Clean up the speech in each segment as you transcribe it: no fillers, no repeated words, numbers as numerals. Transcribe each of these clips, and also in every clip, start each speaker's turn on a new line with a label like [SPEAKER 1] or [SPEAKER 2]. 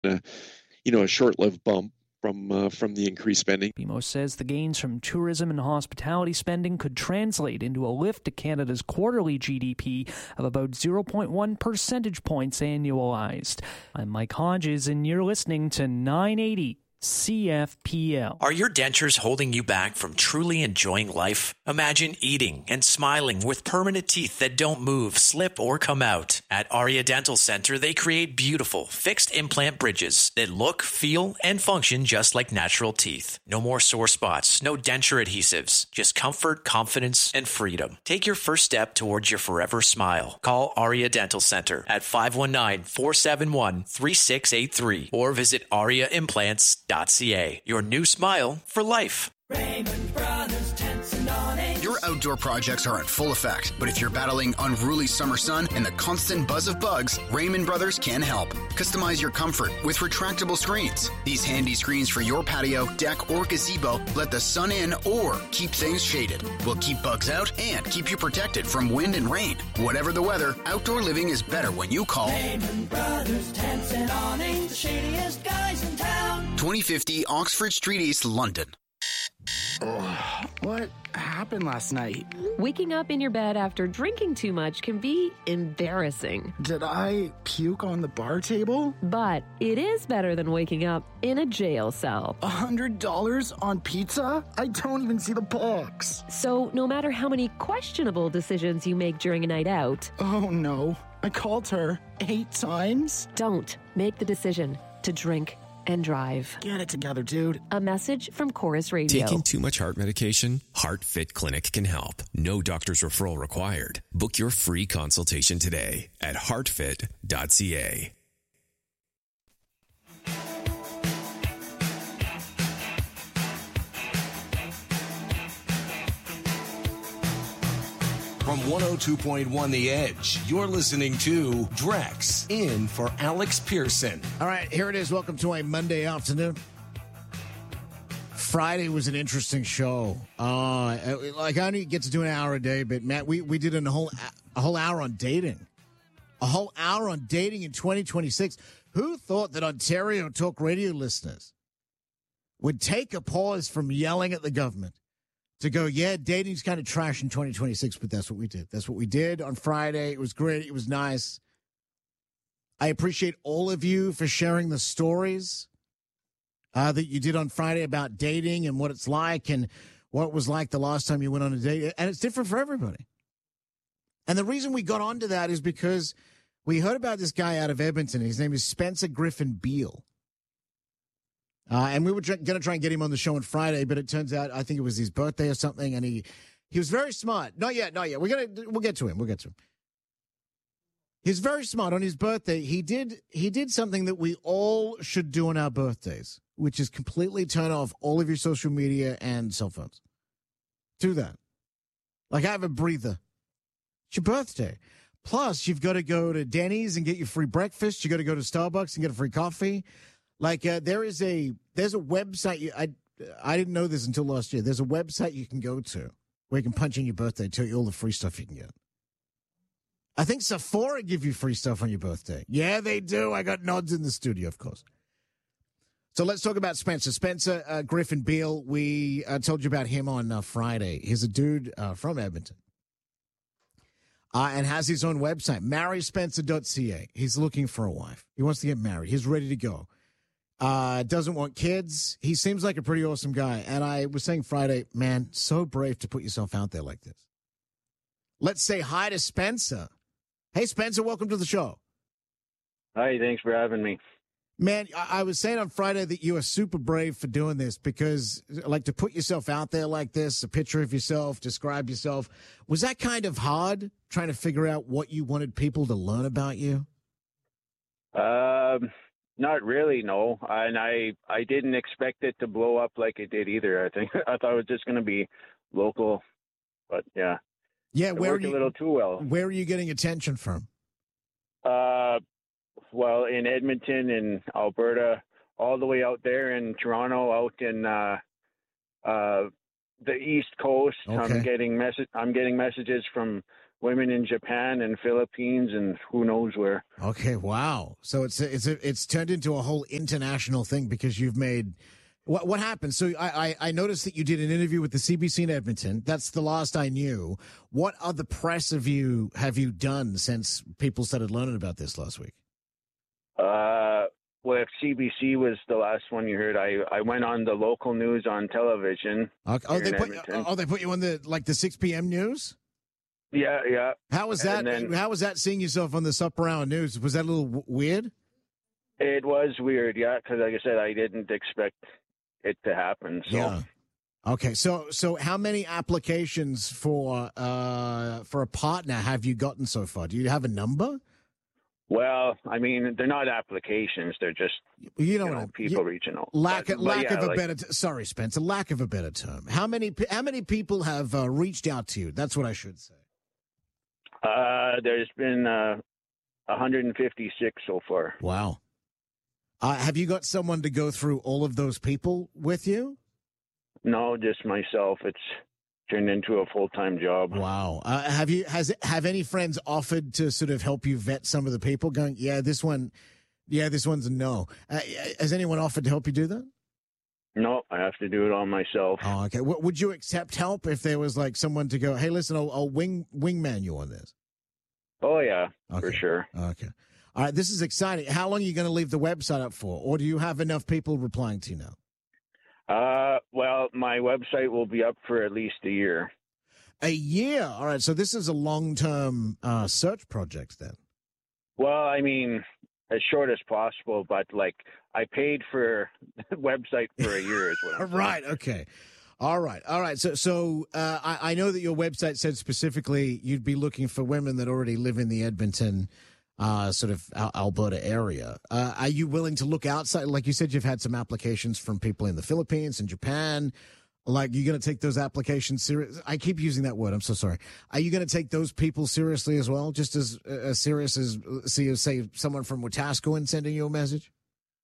[SPEAKER 1] a short-lived bump from the increased spending.
[SPEAKER 2] BMO says the gains from tourism and hospitality spending could translate into a lift to Canada's quarterly GDP of about 0.1 percentage points annualized. I'm Mike Hodges, and you're listening to 980 CFPL.
[SPEAKER 3] Are your dentures holding you back from truly enjoying life? Imagine eating and smiling with permanent teeth that don't move, slip, or come out. At Aria Dental Center, they create beautiful, fixed implant bridges that look, feel, and function just like natural teeth. No more sore spots, no denture adhesives, just comfort, confidence, and freedom. Take your first step towards your forever smile. Call Aria Dental Center at 519-471-3683 or visit ariaimplants.ca. Your new smile for life.
[SPEAKER 4] Raymond Brothers Tents and Awnings.
[SPEAKER 5] Your outdoor projects are in full effect, but if you're battling unruly summer sun and the constant buzz of bugs, Raymond Brothers can help. Customize your comfort with retractable screens. These handy screens for your patio, deck, or gazebo let the sun in or keep things shaded. Will keep bugs out and keep you protected from wind and rain. Whatever the weather, outdoor living is better when you call
[SPEAKER 4] Raymond Brothers Tents and Awnings, the shadiest guys in town.
[SPEAKER 5] 2050 Oxford Street East, London.
[SPEAKER 6] What happened last night?
[SPEAKER 7] Waking up in your bed after drinking too much can be embarrassing.
[SPEAKER 6] Did I puke on the bar table?
[SPEAKER 7] But it is better than waking up in a jail cell.
[SPEAKER 6] $100 on pizza? I don't even see the box.
[SPEAKER 7] So no matter how many questionable decisions you make during a night out...
[SPEAKER 6] Oh no, I called her 8 times?
[SPEAKER 7] Don't make the decision to drink and drive.
[SPEAKER 6] Get it together, dude.
[SPEAKER 7] A message from Chorus Radio.
[SPEAKER 8] Taking too much heart medication? HeartFit Clinic can help. No doctor's referral required. Book your free consultation today at heartfit.ca.
[SPEAKER 9] From 102.1 The Edge, you're listening to Drex in for Alex Pearson.
[SPEAKER 10] All right, here it is. Welcome to a Monday afternoon. Friday was an interesting show. I only get to do an hour a day, but Matt, we did a whole hour on dating. A whole hour on dating in 2026. Who thought that Ontario Talk Radio listeners would take a pause from yelling at the government to go, yeah, dating's kind of trash in 2026, but that's what we did. That's what we did on Friday. It was great. It was nice. I appreciate all of you for sharing the stories that you did on Friday about dating and what it's like and what it was like the last time you went on a date. And it's different for everybody. And the reason we got onto that is because we heard about this guy out of Edmonton. His name is Spencer Griffin Beal. And we were going to try and get him on the show on Friday, but it turns out I think it was his birthday or something, and he was very smart. Not yet. We'll get to him. He's very smart. On his birthday, he did something that we all should do on our birthdays, which is completely turn off all of your social media and cell phones. Do that. Like, have a breather. It's your birthday. Plus, you've got to go to Denny's and get your free breakfast. You got to go to Starbucks and get a free coffee. Like, there's a website. I didn't know this until last year. There's a website you can go to where you can punch in your birthday, tell you all the free stuff you can get. I think Sephora give you free stuff on your birthday. Yeah, they do. I got nods in the studio, of course. So let's talk about Spencer. Spencer Griffin Beal, we told you about him on Friday. He's a dude from Edmonton and has his own website, marryspencer.ca. He's looking for a wife. He wants to get married. He's ready to go. Doesn't want kids. He seems like a pretty awesome guy. And I was saying Friday, man, so brave to put yourself out there like this. Let's say hi to Spencer. Hey, Spencer, welcome to the show.
[SPEAKER 11] Hi, thanks for having me.
[SPEAKER 10] Man, I was saying on Friday that you are super brave for doing this because, like, to put yourself out there like this, a picture of yourself, describe yourself, was that kind of hard, trying to figure out what you wanted people to learn about you?
[SPEAKER 11] Not really, no. And I didn't expect it to blow up like it did either. I thought it was just going to be local, but yeah.
[SPEAKER 10] Yeah,
[SPEAKER 11] it worked a little too well.
[SPEAKER 10] Where are you getting attention from?
[SPEAKER 11] Well, in Edmonton and Alberta, all the way out there in Toronto, out in the East Coast.
[SPEAKER 10] Okay.
[SPEAKER 11] I'm getting messages from women in Japan and Philippines and who knows where.
[SPEAKER 10] Okay, wow. So it's turned into a whole international thing because you've made what happened? So I noticed that you did an interview with the CBC in Edmonton. That's the last I knew. What other press have you done since people started learning about this last week?
[SPEAKER 11] Well, if CBC was the last one you heard, I went on the local news on television.
[SPEAKER 10] Okay. They put you on the 6 p.m. news?
[SPEAKER 11] Yeah.
[SPEAKER 10] How was that? How was that seeing yourself on the Supper Hour News? Was that a little weird?
[SPEAKER 11] It was weird, yeah, because like I said, I didn't expect it to happen. So.
[SPEAKER 10] Yeah. Okay, so how many applications for a partner have you gotten so far? Do you have a number?
[SPEAKER 11] Well, I mean, they're not applications; they're just people reaching out.
[SPEAKER 10] Lack of a better. Sorry, Spencer. Lack of a better term. How many people have reached out to you? That's what I should say.
[SPEAKER 11] There's been 156 so far.
[SPEAKER 10] Wow. Have you got someone to go through all of those people with you?
[SPEAKER 11] No, just myself. It's turned into a full-time job.
[SPEAKER 10] Wow. Have any friends offered to sort of help you vet some of the people going, this one's a no. Has anyone offered to help you do that?
[SPEAKER 11] No, I have to do it all myself.
[SPEAKER 10] Oh, okay. Would you accept help if there was like someone to go, hey, listen, I'll wingman you on this?
[SPEAKER 11] Oh, yeah, for sure.
[SPEAKER 10] Okay. All right, this is exciting. How long are you going to leave the website up for? Or do you have enough people replying to you now?
[SPEAKER 11] Well, my website will be up for at least a year.
[SPEAKER 10] A year? All right, so this is a long-term search project then.
[SPEAKER 11] Well, I mean, as short as possible, but like I paid for the website for a year is what I'm saying.
[SPEAKER 10] Right, okay. All right. So I know that your website said specifically you'd be looking for women that already live in the Edmonton sort of Alberta area. Are you willing to look outside? Like you said, you've had some applications from people in the Philippines and Japan. Like, you're going to take those applications serious? I keep using that word. I'm so sorry. Are you going to take those people seriously as well? Just as serious as, say, someone from Wetaskiwin sending you a message?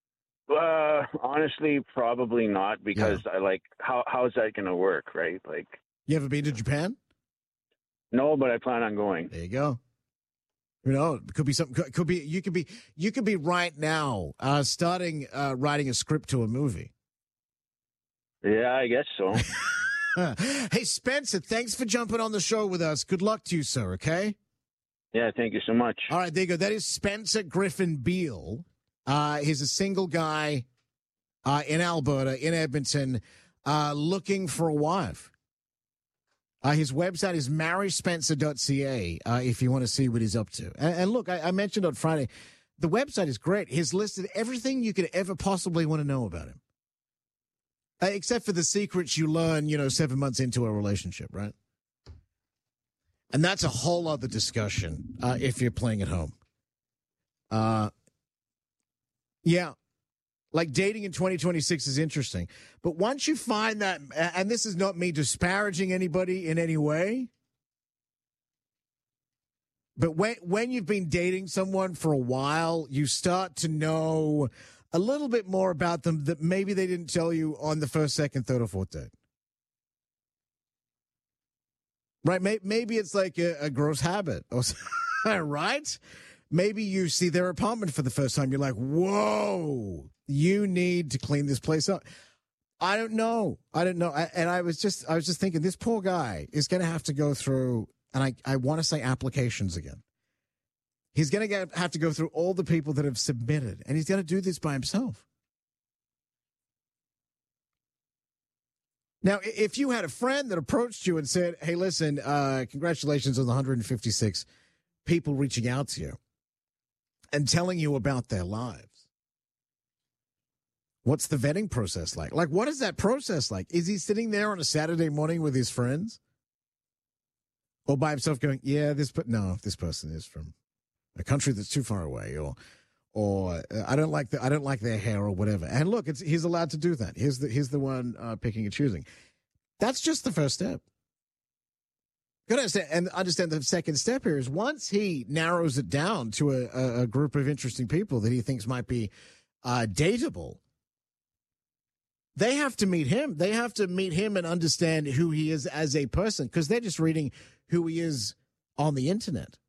[SPEAKER 11] Honestly, probably not, because I like, how's that going to work, right? Like,
[SPEAKER 10] you ever been to Japan?
[SPEAKER 11] No, but I plan on going.
[SPEAKER 10] There you go. You know, it could be something. You could be right now starting writing a script to a movie.
[SPEAKER 11] Yeah, I guess so.
[SPEAKER 10] Hey, Spencer, thanks for jumping on the show with us. Good luck to you, sir, okay?
[SPEAKER 11] Yeah, thank you so much.
[SPEAKER 10] All right, there you go. That is Spencer Griffin Beal. He's a single guy in Alberta, in Edmonton, looking for a wife. His website is marryspencer.ca if you want to see what he's up to. And look, I mentioned on Friday, the website is great. He's listed everything you could ever possibly want to know about him. Except for the secrets you learn, 7 months into a relationship, right? And that's a whole other discussion if you're playing at home. Yeah. Like, dating in 2026 is interesting. But once you find that, and this is not me disparaging anybody in any way, but when you've been dating someone for a while, you start to know a little bit more about them that maybe they didn't tell you on the first, second, third, or fourth date. Right? Maybe it's like a gross habit. Right? Maybe you see their apartment for the first time. You're like, whoa, you need to clean this place up. I don't know. And I was just thinking, this poor guy is going to have to go through, and I want to say applications again. He's going to have to go through all the people that have submitted, and he's going to do this by himself. Now, if you had a friend that approached you and said, hey, listen, congratulations on the 156 people reaching out to you and telling you about their lives, what's the vetting process like? Like, what is that process like? Is he sitting there on a Saturday morning with his friends? Or by himself going, this person is from a country that's too far away, or I don't like their hair or whatever. And look, he's allowed to do that. He's the one picking and choosing. That's just the first step. Got to understand the second step here is once he narrows it down to a group of interesting people that he thinks might be dateable, they have to meet him. They have to meet him and understand who he is as a person, because they're just reading who he is on the internet.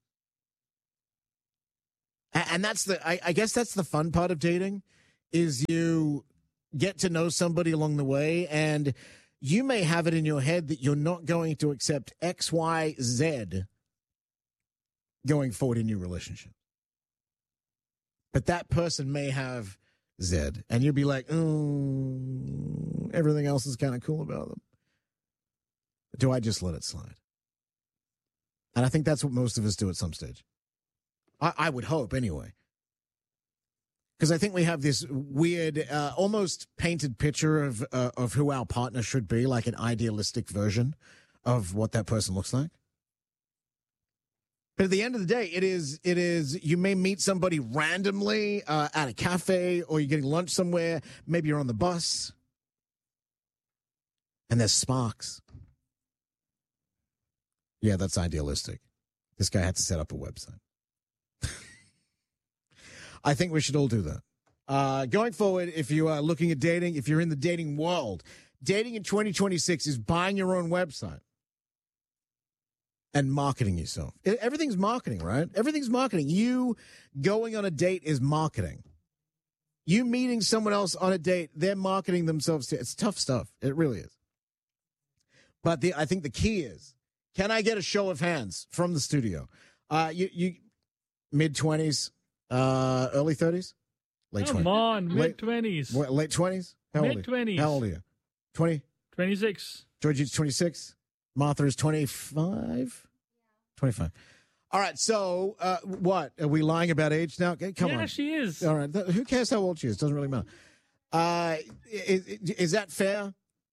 [SPEAKER 10] And that's I guess that's the fun part of dating, is you get to know somebody along the way, and you may have it in your head that you're not going to accept X, Y, Z going forward in your relationship. But that person may have Z, and you'll be like, oh, everything else is kind of cool about them. Do I just let it slide? And I think that's what most of us do at some stage. I would hope, anyway. Because I think we have this weird, almost painted picture of who our partner should be, like an idealistic version of what that person looks like. But at the end of the day, it is. You may meet somebody randomly at a cafe, or you're getting lunch somewhere. Maybe you're on the bus, and there's sparks. Yeah, that's idealistic. This guy had to set up a website. I think we should all do that. Going forward, if you are looking at dating, if you're in the dating world, dating in 2026 is buying your own website and marketing yourself. Everything's marketing, right? Everything's marketing. You going on a date is marketing. You meeting someone else on a date, they're marketing themselves too. It's tough stuff. It really is. But I think the key is, can I get a show of hands from the studio? You mid-20s, early 30s? Late 20s.
[SPEAKER 12] Come on, mid-20s.
[SPEAKER 10] Late 20s?
[SPEAKER 12] Mid-20s.
[SPEAKER 10] How old are you? 20?
[SPEAKER 12] 26.
[SPEAKER 10] Georgie's 26. Martha is 25? 25. All right, so what? Are we lying about age now? Come on.
[SPEAKER 12] Yeah, she is.
[SPEAKER 10] All right, who cares how old she is? Doesn't really matter. Is that fair?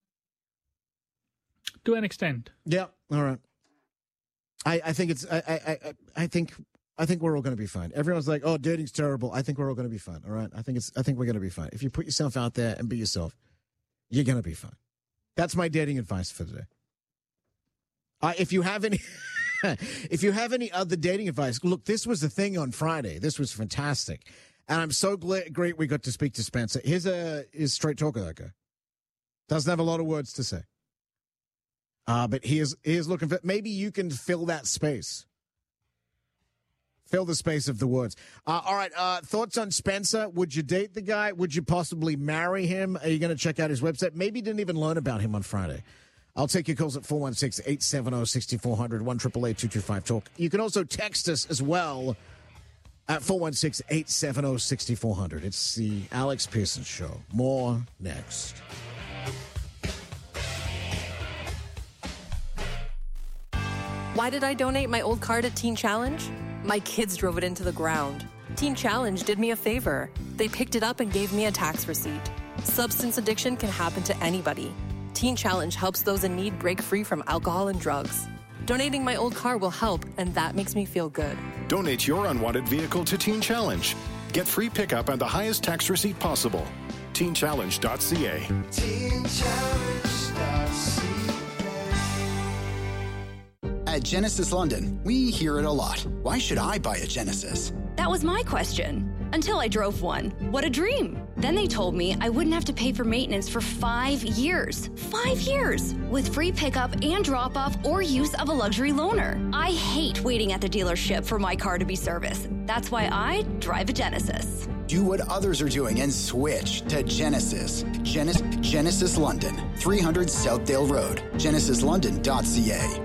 [SPEAKER 12] To an extent.
[SPEAKER 10] Yeah, all right. I think it's I think we're all going to be fine. Everyone's like, "Oh, dating's terrible." I think we're all going to be fine. All right. I think we're going to be fine. If you put yourself out there and be yourself, you're going to be fine. That's my dating advice for today. If you have any other dating advice, look, this was the thing on Friday. This was fantastic, and I'm so great we got to speak to Spencer. He's straight talker, that guy. Doesn't have a lot of words to say, but he is looking for. Maybe you can fill that space. Fill the space of the words. All right. Thoughts on Spencer? Would you date the guy? Would you possibly marry him? Are you going to check out his website? Maybe you didn't even learn about him on Friday. I'll take your calls at 416-870-6400, 1-888-225-TALK. You can also text us as well at 416-870-6400. It's the Alex Pearson Show. More next.
[SPEAKER 13] Why did I donate my old car to Teen Challenge? My kids drove it into the ground. Teen Challenge did me a favor. They picked it up and gave me a tax receipt. Substance addiction can happen to anybody. Teen Challenge helps those in need break free from alcohol and drugs. Donating my old car will help, and that makes me feel good.
[SPEAKER 14] Donate your unwanted vehicle to Teen Challenge. Get free pickup and the highest tax receipt possible. TeenChallenge.ca. TeenChallenge.ca.
[SPEAKER 5] At Genesis London, we hear it a lot. Why should I buy a Genesis?
[SPEAKER 15] That was my question. Until I drove one. What a dream. Then they told me I wouldn't have to pay for maintenance for 5 years. 5 years! With free pickup and drop-off or use of a luxury loaner. I hate waiting at the dealership for my car to be serviced. That's why I drive a Genesis.
[SPEAKER 5] Do what others are doing and switch to Genesis. Genesis London, 300 Southdale Road. GenesisLondon.ca.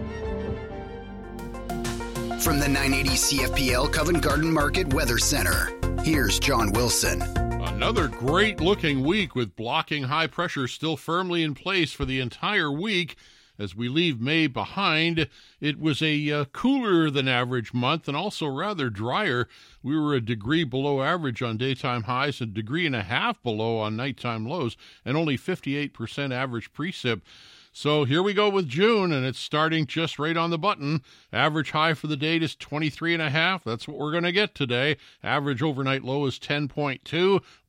[SPEAKER 5] From the 980 CFPL Covent Garden Market Weather Center, here's John Wilson.
[SPEAKER 16] Another great-looking week with blocking high pressure still firmly in place for the entire week. As we leave May behind, it was a cooler-than-average month and also rather drier. We were a degree below average on daytime highs and a degree and a half below on nighttime lows, and only 58% average precip. So here we go with June, and it's starting just right on the button. Average high for the date is 23.5. That's what we're going to get today. Average overnight low is 10.2.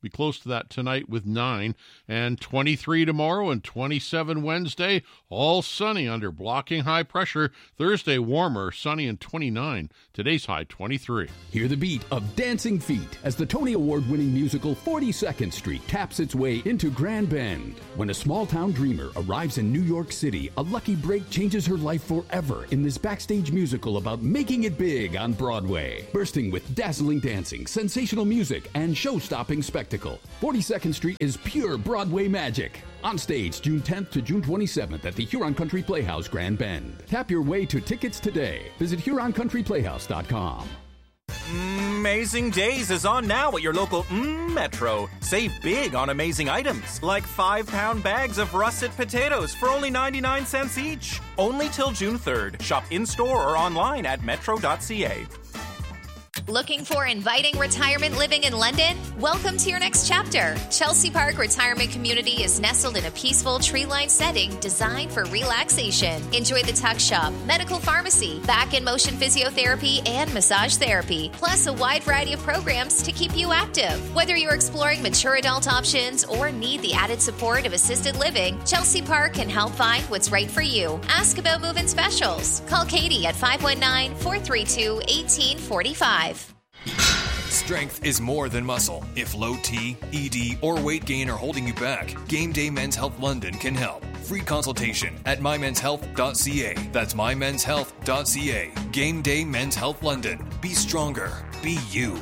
[SPEAKER 16] Be close to that tonight with 9, and 23 tomorrow and 27 Wednesday. All sunny under blocking high pressure. Thursday warmer, sunny and 29. Today's high 23.
[SPEAKER 17] Hear the beat of Dancing Feet as the Tony Award-winning musical 42nd Street taps its way into Grand Bend. When a small-town dreamer arrives in New York City, a lucky break changes her life forever in this backstage musical about making it big on Broadway. Bursting with dazzling dancing, sensational music, and show-stopping spectacle. 42nd Street is pure Broadway magic. On stage June 10th to June 27th at the Huron Country Playhouse, Grand Bend. Tap your way to tickets today. Visit HuronCountryPlayhouse.com.
[SPEAKER 18] Amazing Days is on now at your local Metro. Save big on amazing items, like 5-pound bags of russet potatoes for only 99 cents each. Only till June 3rd. Shop in-store or online at metro.ca.
[SPEAKER 19] Looking for inviting retirement living in London? Welcome to your next chapter. Chelsea Park Retirement Community is nestled in a peaceful tree-lined setting designed for relaxation. Enjoy the tuck shop, medical pharmacy, back and motion physiotherapy, and massage therapy, plus a wide variety of programs to keep you active. Whether you're exploring mature adult options or need the added support of assisted living, Chelsea Park can help find what's right for you. Ask about move-in specials. Call Katie at 519-432-1845.
[SPEAKER 20] Strength is more than muscle. If low T, ED, or weight gain are holding you back, Game Day Men's Health London can help. Free consultation at mymenshealth.ca. That's mymenshealth.ca. Game Day Men's Health London. Be stronger. Be you.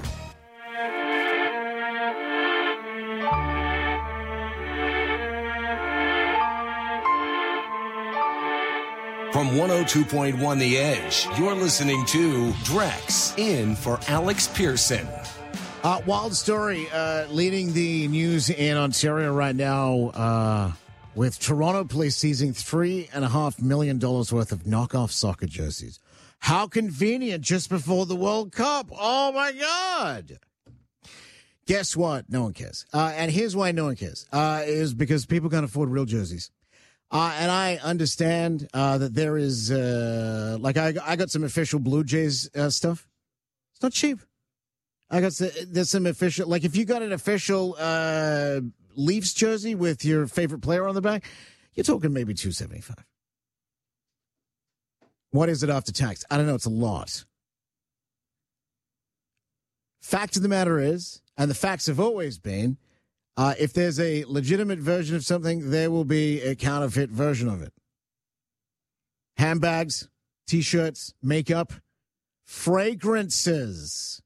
[SPEAKER 9] From 102.1 The Edge, you're listening to Drex in for Alex Pearson.
[SPEAKER 10] Wild story leading the news in Ontario right now with Toronto police seizing $3.5 million worth of knockoff soccer jerseys. How convenient just before the World Cup. Oh, my God. Guess what? No one cares. And here's why no one cares. Is because people can't afford real jerseys. And I understand that there is, I got some official Blue Jays stuff. It's not cheap. There's some official, like if you got an official Leafs jersey with your favorite player on the back, you're talking maybe $275. What is it after tax? I don't know. It's a lot. Fact of the matter is, and the facts have always been, if there's a legitimate version of something, there will be a counterfeit version of it. Handbags, T-shirts, makeup, fragrances.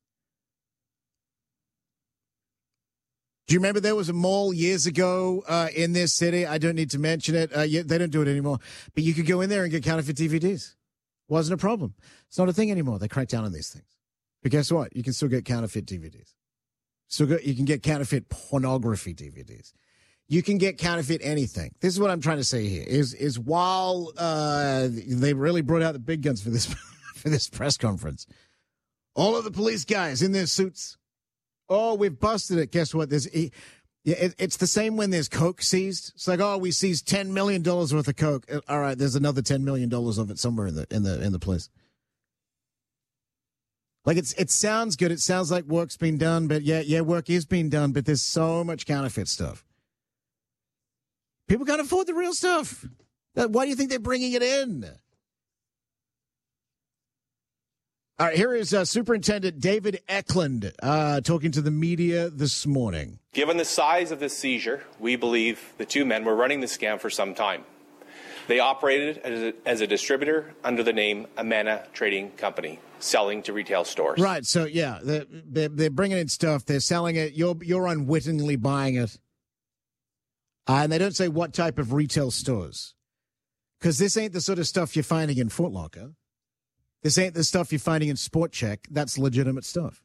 [SPEAKER 10] Do you remember there was a mall years ago in this city? I don't need to mention it. They don't do it anymore. But you could go in there and get counterfeit DVDs. Wasn't a problem. It's not a thing anymore. They crack down on these things. But guess what? You can still get counterfeit DVDs. You can get counterfeit pornography DVDs. You can get counterfeit anything. This is what I'm trying to say here. Is while they really brought out the big guns for this for this press conference, all of the police guys in their suits. Oh, we've busted it. Guess what? It's the same when there's coke seized. It's like, oh, we seized $10 million worth of coke. All right, there's another $10 million of it somewhere in the place. Like it sounds good. It sounds like work's been done, but yeah, work is being done. But there's so much counterfeit stuff. People can't afford the real stuff. Why do you think they're bringing it in? All right, here is Superintendent David Eklund talking to the media this morning.
[SPEAKER 21] Given the size of this seizure, we believe the two men were running the scam for some time. They operated as a distributor under the name Amana Trading Company, selling to retail stores.
[SPEAKER 10] Right. So, yeah, they're bringing in stuff. They're selling it. You're unwittingly buying it. And they don't say what type of retail stores. Because this ain't the sort of stuff you're finding in Foot Locker. This ain't the stuff you're finding in Sport Check. That's legitimate stuff.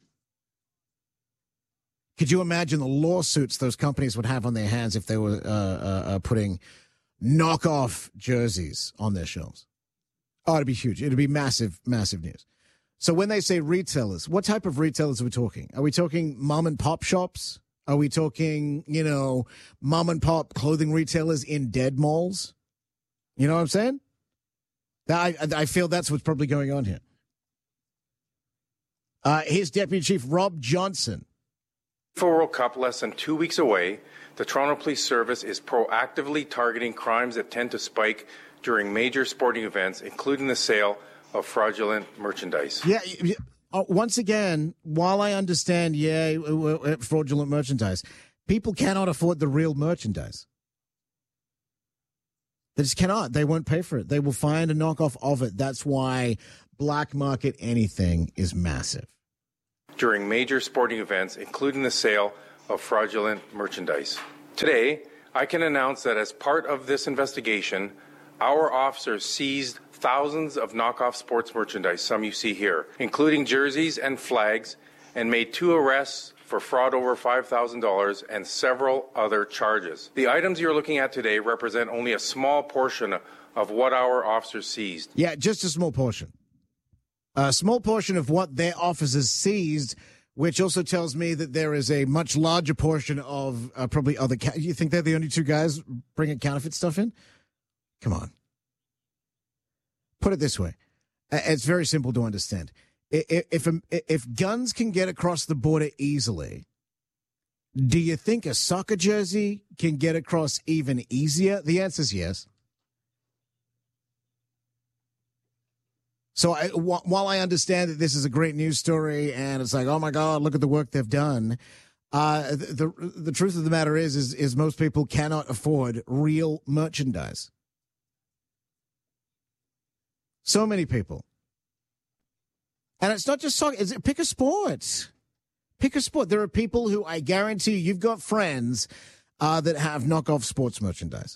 [SPEAKER 10] Could you imagine the lawsuits those companies would have on their hands if they were putting knockoff jerseys on their shelves? Oh, it'd be huge. It'd be massive, massive news. So when they say retailers, what type of retailers are we talking? Are we talking mom and pop shops? Are we talking, mom and pop clothing retailers in dead malls? You know what I'm saying? I feel that's what's probably going on here. Here's Deputy Chief Rob Johnson
[SPEAKER 1] For World Cup less than 2 weeks away, the Toronto Police Service is proactively targeting crimes that tend to spike during major sporting events, including the sale of fraudulent merchandise.
[SPEAKER 10] Yeah. Once again, while I understand, fraudulent merchandise, people cannot afford the real merchandise. They just cannot. They won't pay for it. They will find a knockoff of it. That's why black market anything is massive.
[SPEAKER 1] During major sporting events, including the sale of fraudulent merchandise. Today, I can announce that as part of this investigation, our officers seized thousands of knockoff sports merchandise, some you see here, including jerseys and flags, and made 2 arrests for fraud over $5,000 and several other charges. The items you're looking at today represent only a small portion of what our officers seized.
[SPEAKER 10] Yeah, just a small portion. A small portion of what their officers seized, which also tells me that there is a much larger portion of probably other... You think they're the only 2 guys bringing counterfeit stuff in? Come on. Put it this way. It's very simple to understand. If guns can get across the border easily, do you think a soccer jersey can get across even easier? The answer is yes. So while I understand that this is a great news story and it's like, oh my God, look at the work they've done, the truth of the matter is most people cannot afford real merchandise. So many people. And it's not just soccer. Pick a sport. Pick a sport. There are people who I guarantee you've got friends that have knockoff sports merchandise.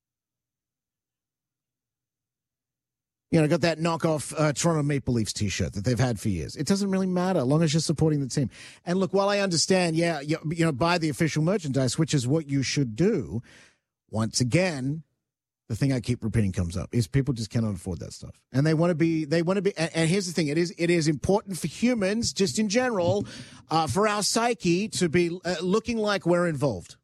[SPEAKER 10] You know, got that knockoff Toronto Maple Leafs T-shirt that they've had for years. It doesn't really matter as long as you're supporting the team. And look, while I understand, buy the official merchandise, which is what you should do. Once again, the thing I keep repeating comes up is people just cannot afford that stuff, and they want to be. And here's the thing: it is important for humans, just in general, for our psyche to be looking like we're involved,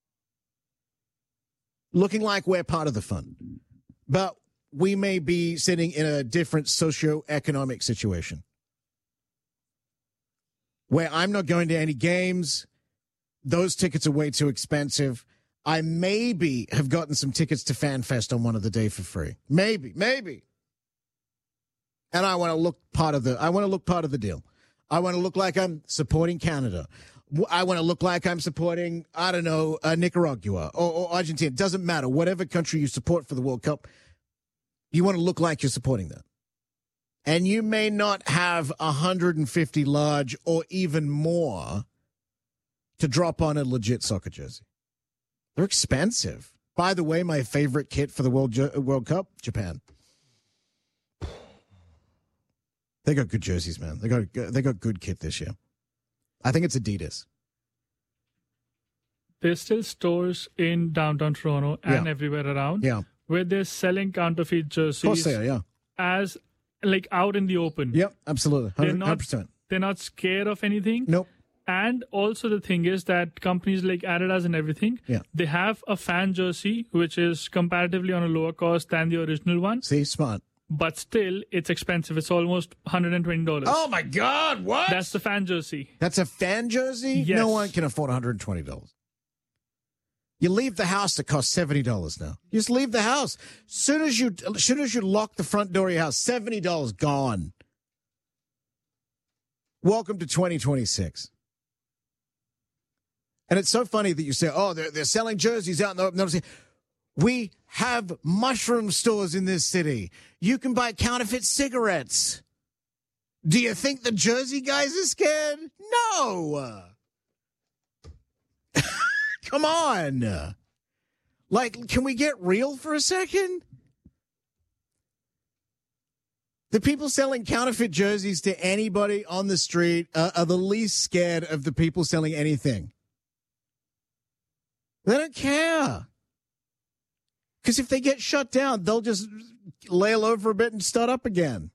[SPEAKER 10] looking like we're part of the fun, but we may be sitting in a different socioeconomic situation where I'm not going to any games. Those tickets are way too expensive. I maybe have gotten some tickets to FanFest on one of the day for free. Maybe. And I want to look part of the deal. I want to look like I'm supporting Canada. I want to look like I'm supporting, Nicaragua or Argentina. It doesn't matter. Whatever country you support for the World Cup, you want to look like you're supporting that. And you may not have 150 large or even more to drop on a legit soccer jersey. They're expensive. By the way, my favorite kit for the World Cup, Japan. They got good jerseys, man. They got good kit this year. I think it's Adidas.
[SPEAKER 12] There's still stores in downtown Toronto and everywhere around where they're selling counterfeit jerseys.
[SPEAKER 10] Of course they are, yeah.
[SPEAKER 12] As like out in the open.
[SPEAKER 10] Yep, absolutely. 100%.
[SPEAKER 12] They're not scared of anything.
[SPEAKER 10] Nope.
[SPEAKER 12] And also the thing is that companies like Adidas and everything, they have a fan jersey, which is comparatively on a lower cost than the original one.
[SPEAKER 10] See, smart.
[SPEAKER 12] But still, it's expensive. It's almost $120.
[SPEAKER 10] Oh, my God. What?
[SPEAKER 12] That's the fan jersey.
[SPEAKER 10] That's a fan jersey?
[SPEAKER 12] Yes.
[SPEAKER 10] No one can afford $120. You leave the house, it costs $70 now. You just leave the house. Soon as you lock the front door of your house, $70 gone. Welcome to 2026. And it's so funny that you say, oh, they're selling jerseys out in the... We have mushroom stores in this city. You can buy counterfeit cigarettes. Do you think the jersey guys are scared? No. Come on. Like, can we get real for a second? The people selling counterfeit jerseys to anybody on the street are the least scared of the people selling anything. They don't care. Because if they get shut down, they'll just lay low for a bit and start up again.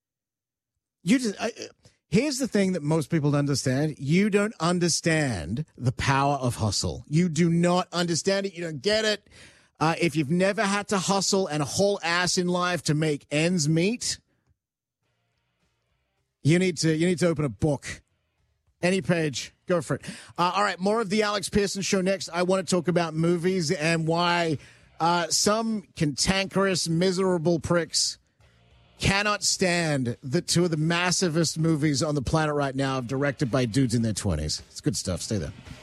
[SPEAKER 10] Here's the thing that most people don't understand. You don't understand the power of hustle. You do not understand it. You don't get it. If you've never had to hustle and haul ass in life to make ends meet, you need to open a book. Any page. Go for it. All right, more of the Alex Pearson Show next. I want to talk about movies and why some cantankerous, miserable pricks cannot stand the two of the massivest movies on the planet right now, directed by dudes in their 20s. It's good stuff. Stay there.